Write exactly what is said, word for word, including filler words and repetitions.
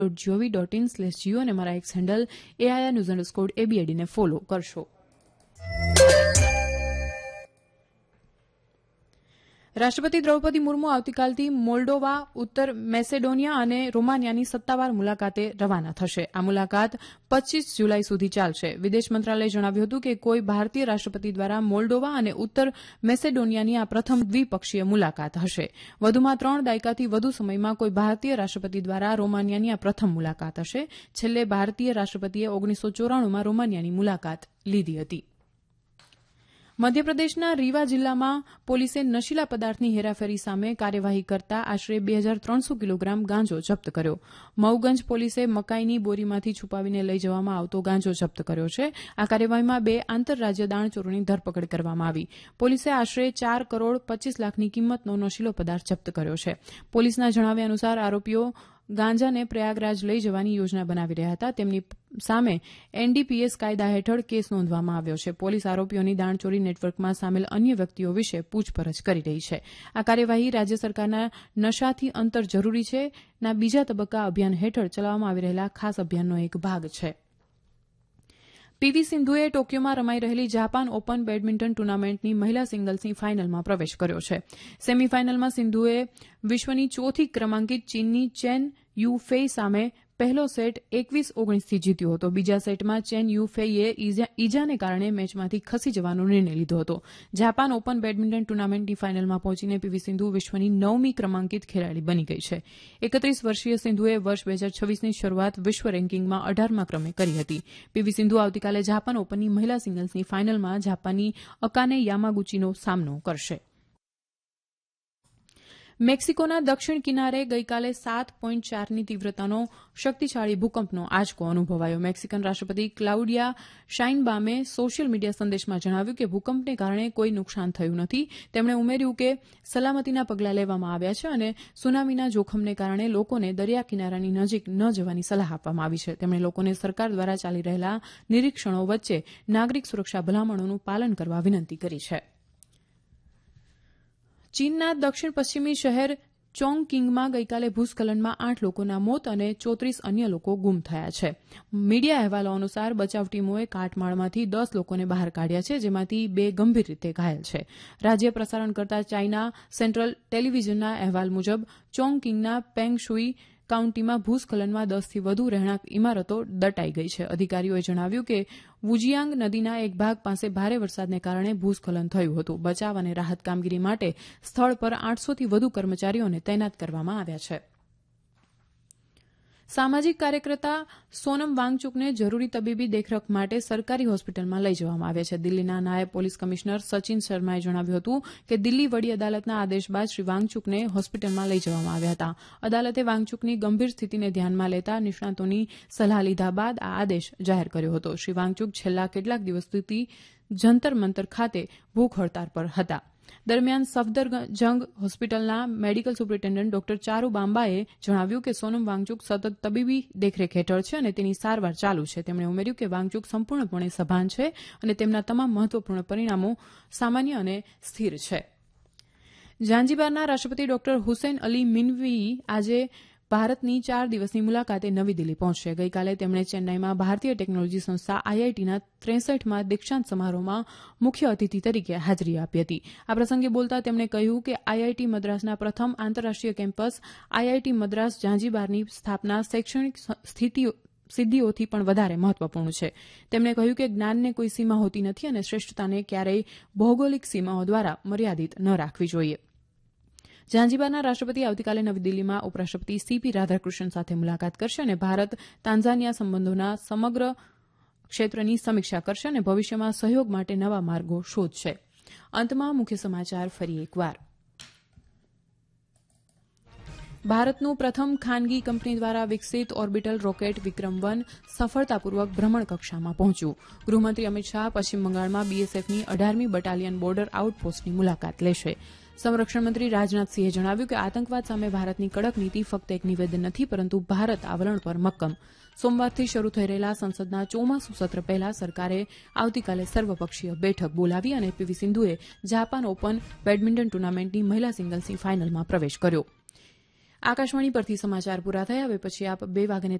Dot GOV dot in slash Jio અને મારા x handle AIR news underscore એબીએડીને follow કરશો. રાષ્ટ્રપતિ દ્રૌપદી મુર્મુ આવતીકાલથી મોલ્ડોવા, ઉત્તર મેસેડોનિયા અને રોમાનિયાની સત્તાવાર મુલાકાતે રવાના થશે. આ મુલાકાત પચ્ચીસ જુલાઈ સુધી ચાલશે. વિદેશ મંત્રાલયે જણાવ્યું હતું કે કોઈ ભારતીય રાષ્ટ્રપતિ દ્વારા મોલ્ડોવા અને ઉત્તર મેસેડોનિયાની આ પ્રથમ દ્વિપક્ષીય મુલાકાત હશે. વધુમાં ત્રણ દાયકાથી વધુ સમયમાં કોઈ ભારતીય રાષ્ટ્રપતિ દ્વારા રોમાનિયાની આ પ્રથમ મુલાકાત હશે. છેલ્લે ભારતીય રાષ્ટ્રપતિએ ઓગણીસો ચોરાણુંમાં રોમાનિયાની મુલાકાત લીધી હતી. મધ્યપ્રદેશના રીવા જિલ્લામાં પોલીસે નશીલા પદાર્થની હેરાફેરી સામે કાર્યવાહી કરતા આશરે બે હજાર ત્રણસો કિલોગ્રામ ગાંજો જપ્ત કર્યો. મઉગંજ પોલીસે મકાઈની બોરીમાંથી છુપાવીને લઈ જવામાં આવતો ગાંજો જપ્ત કર્યો છે. આ કાર્યવાહીમાં બે આંતરરાજ્ય દાણચોરોની ધરપકડ કરવામાં આવી. પોલીસે આશરે ચાર કરોડ પચ્ચીસ લાખની કિંમતનો નશીલો પદાર્થ જપ્ત કર્યો છે. પોલીસના જણાવ્યા અનુસાર આરોપીઓ ગાંજાને પ્રયાગરાજ લઈ જવાની યોજના બનાવી રહ્યા હતા. તેમની સામે એનડીપીએસ કાયદા હેઠળ કેસ નોંધવામાં આવ્યો છે. પોલીસ આરોપીઓની દાણચોરી નેટવર્કમાં સામેલ અન્ય વ્યક્તિઓ વિશે પૂછપરછ કરી રહી છે. આ કાર્યવાહી રાજ્ય સરકારના નશાથી અંતર જરૂરી છે ના બીજા તબક્કા અભિયાન હેઠળ ચલાવવામાં આવી રહેલા ખાસ અભિયાનનો એક ભાગ છે. પીવી સિંધુએ ટોક્યોમાં રમાઈ રહેલી જાપાન ઓપન બેડમિન્ટન ટુર્નામેન્ટની મહિલા સિંગલ્સની ફાઇનલમાં પ્રવેશ કર્યો છે. સેમીફાઇનલમાં સિંધુએ વિશ્વની ચોથી ક્રમાંકિત ચીનની ચેન યુ ફેઈ સામે પહેલો સેટ એકવીસ ઓગણીસથી જીત્યો હતો. બીજા સેટમાં ચેન યુ ફેઈએ ઇજાને કારણે મેચમાંથી ખસી જવાનો નિર્ણય લીધો હતો. જાપાન ઓપન બેડમિન્ટન ટુર્નામેન્ટની ફાઇનલમાં પહોંચીને પીવી સિંધુ વિશ્વની નવમી ક્રમાંકિત ખેલાડી બની ગઈ છે. એકત્રીસ વર્ષીય સિંધુએ વર્ષ બે હજાર છવ્વીસની શરૂઆત વિશ્વ રેન્કિંગમાં અઢારમા ક્રમે કરી હતી. પીવી સિંધુ આવતીકાલે જાપાન ઓપનની મહિલા સિંગલ્સની ફાઇનલમાં જાપાનની અકાને યામાગુચીનો સામનો કરશે. મેક્સિકોના દક્ષિણ કિનારે ગઈકાલે સાત પોઈન્ટ ચારની તીવ્રતાનો શક્તિશાળી ભૂકંપનો આંચકો અનુભવાયો. મેક્સિકન રાષ્ટ્રપતિ ક્લાઉડિયા શાઇનબામે સોશિયલ મીડિયા સંદેશમાં જણાવ્યું કે ભૂકંપને કારણે કોઈ નુકસાન થયું નથી. તેમણે ઉમેર્યું કે સલામતીના પગલાં લેવામાં આવ્યા છે અને સુનામીના જોખમને કારણે લોકોને દરિયા કિનારાની નજીક ન જવાની સલાહ આપવામાં આવી છે. તેમણે લોકોને સરકાર દ્વારા ચાલી રહેલા નિરીક્ષણો વચ્ચે નાગરિક સુરક્ષા ભલામણોનું પાલન કરવા વિનંતી કરી છે. ચીનના દક્ષિણ પશ્ચિમી શહેર ચોંગકિંગમાં ગઈકાલે ભૂસ્ખલનમાં આઠ લોકોના મોત અને ચોત્રીસ અન્ય લોકો ગુમ થયા છે. મીડિયા અહેવાલો અનુસાર બચાવ ટીમોએ કાટમાળમાંથી દસ લોકોને બહાર કાઢ્યા છે, જેમાંથી બે ગંભીર રીતે ઘાયલ છે. રાજ્ય પ્રસારણ કરતા ચાઇના સેન્ટ્રલ ટેલિવિઝનના અહેવાલ મુજબ ચોંગકિંગના પેંગશુઈ કાઉન્ટીમાં ભૂસ્ખલનમાં દસથી વધુ રહેણાંક ઇમારતો દટાઈ ગઈ છે. અધિકારીઓએ જણાવ્યું કે વુજિયાંગ નદીના એક ભાગ પાસે ભારે વરસાદને કારણે ભૂસ્ખલન થયું હતું. બચાવ અને રાહત કામગીરી માટે સ્થળ પર આઠસોથી વધુ કર્મચારીઓને તૈનાત કરવામાં આવ્યા છે. સામાજિક કાર્યકર્તા સોનમ વાંગચુકને જરૂરી તબીબી દેખરેખ માટે સરકારી હોસ્પિટલમાં લઈ જવામાં આવ્યા છે. દિલ્હીના નાયબ પોલીસ કમિશનર સચિન શર્માએ જણાવ્યું હતું કે દિલ્હી વડી અદાલતના આદેશ બાદ શ્રી વાંગચુકને હોસ્પિટલમાં લઈ જવામાં આવ્યા હતા. અદાલતે વાંગચુકની ગંભીર સ્થિતિને ધ્યાનમાં લેતા નિષ્ણાતોની સલાહ લીધા બાદ આ આદેશ જાહેર કર્યો હતો. શ્રી વાંગચુક છેલ્લા કેટલાક દિવસથી જંતર મંતર ખાતે ભૂખ હડતાળ પર હતા. દરમિયાન સફદરજંગ હોસ્પિટલના મેડિકલ સુપ્રિન્ટેન્ડન્ટ ડોક્ટર ચારુ બામ્બાએ જણાવ્યું કે સોનમ વાંગચુક સતત તબીબી દેખરેખ હેઠળ છે અને તેની સારવાર ચાલુ છે. તેમણે ઉમેર્યું કે વાંગચુક સંપૂર્ણપણે સભાન છે અને તેમના તમામ મહત્વપૂર્ણ પરિણામો સામાન્ય અને સ્થિર છે. ઝાંઝીબારના રાષ્ટ્રપતિ ડોક્ટર હુસૈન અલી મિન્વી આજે ભારતની ચાર દિવસની મુલાકાતે નવી દિલ્હી પહોંચશે. ગઈકાલે તેમણે ચેન્નાઈમાં ભારતીય ટેકનોલોજી સંસ્થા આઈઆઈટીના ત્રેસઠમાં દીક્ષાંત સમારોહમાં મુખ્ય અતિથિ તરીકે હાજરી આપી હતી. આ પ્રસંગે બોલતા તેમણે કહ્યું કે આઈઆઈટી મદ્રાસના પ્રથમ આંતરરાષ્ટ્રીય કેમ્પસ આઈઆઈટી મદ્રાસ ઝાંઝીબારની સ્થાપના શૈક્ષણિક સ્થિતિઓ સિદ્ધિઓથી પણ વધારે મહત્વપૂર્ણ છે. તેમણે કહ્યું કે જ્ઞાનને કોઈ સીમા હોતી નથી અને શ્રેષ્ઠતાને ક્યારેય ભૌગોલિક સીમાઓ દ્વારા મર્યાદિત ન રાખવી જોઈએ. ઝાંઝીબારના રાષ્ટ્રપતિ આવતીકાલે નવી દિલ્હીમાં ઉપરાષ્ટ્રપતિ સીપી રાધાકૃષ્ણન સાથે મુલાકાત કરશે અને ભારત તાન્ઝાનિયા સંબંધોના સમગ્ર ક્ષેત્રની સમીક્ષા કરશે અને ભવિષ્યમાં સહયોગ માટે નવા માર્ગો શોધશે. અંતમાં મુખ્ય સમાચાર ફરી એકવાર. ભારતનું પ્રથમ ખાનગી કંપની દ્વારા વિકસિત ઓર્બિટલ રોકેટ વિક્રમ વન સફળતાપૂર્વક ભ્રમણ કક્ષામાં પહોંચ્યું. ગૃહમંત્રી અમિત શાહ પશ્ચિમ બંગાળમાં બીએસએફની અઢારમી બટાલિયન બોર્ડર આઉટપોસ્ટની મુલાકાત લેશે. સંરક્ષણ મંત્રી રાજનાથસિંહે જણાવ્યું કે આતંકવાદ સામે ભારતની કડક નીતિ ફક્ત એક નિવેદન નથી, પરંતુ ભારત આ વલણ પર મક્કમ. સોમવારથી શરૂ થઈ રહેલા સંસદના ચોમાસુ સત્ર પહેલા સરકારે આવતીકાલે સર્વપક્ષીય બેઠક બોલાવી અને પીવી સિંધુએ જાપાન ઓપન બેડમિન્ટન ટુર્નામેન્ટની મહિલા સિંગલ્સની ફાઇનલમાં પ્રવેશ કર્યો. આકાશવાણી પરથી સમાચાર પૂરા થયા. હવે પછી આપ બે વાગ્યાને